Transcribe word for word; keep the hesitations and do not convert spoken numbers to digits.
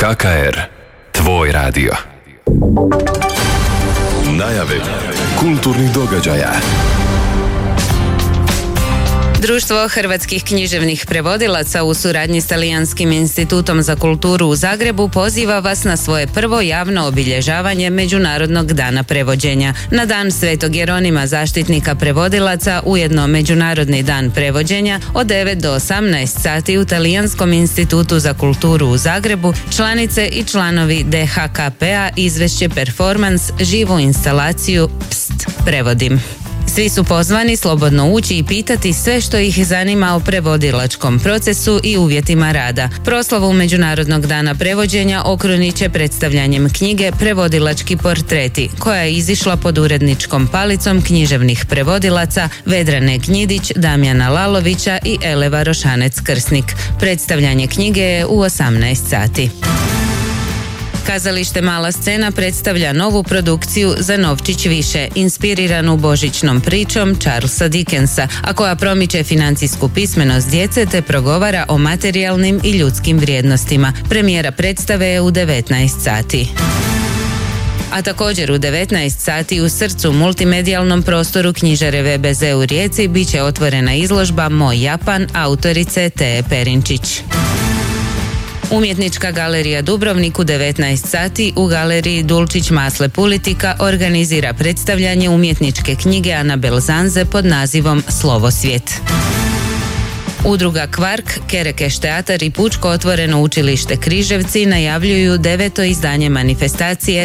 H K R, tvoj radio. Najave kulturnih događaja. Društvo hrvatskih književnih prevodilaca u suradnji s Talijanskim institutom za kulturu u Zagrebu poziva vas na svoje prvo javno obilježavanje Međunarodnog dana prevođenja. Na dan Svetog Jeronima, zaštitnika prevodilaca, ujedno Međunarodni dan prevođenja, od devet do osamnaest sati u Talijanskom institutu za kulturu u Zagrebu, članice i članovi D H K P-a izvešće performans, živu instalaciju Pst, prevodim. Svi su pozvani slobodno ući i pitati sve što ih zanima o prevodilačkom procesu i uvjetima rada. Proslavu Međunarodnog dana prevođenja okrunit će predstavljanjem knjige Prevodilački portreti, koja je izišla pod uredničkom palicom književnih prevodilaca Vedrane Gnjidić, Damjana Lalovića i Eleva Rošanec-Krsnik. Predstavljanje knjige je u osamnaest sati. Kazalište Mala scena predstavlja novu produkciju Za novčić više, inspiriranu božićnom pričom Charlesa Dickensa, a koja promiče financijsku pismenost djece te progovara o materijalnim i ljudskim vrijednostima. Premijera predstave je u devetnaest sati. A također u devetnaest sati u srcu multimedijalnom prostoru knjižare V B Z u Rijeci bit će otvorena izložba Moj Japan autorice Teje Perinčić. Umjetnička galerija Dubrovnik u devetnaest sati u galeriji Dulčić Masle Politika organizira predstavljanje umjetničke knjige Anabel Zanze pod nazivom Slovosvijet. Udruga Kvark, Kerekeš teatar i Pučko otvoreno učilište Križevci najavljuju deveto izdanje manifestacije